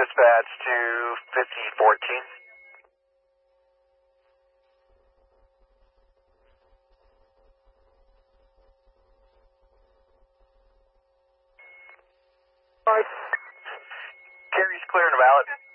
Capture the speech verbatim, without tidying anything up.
dispatch to fifty fourteen. Carrie's clear and valid.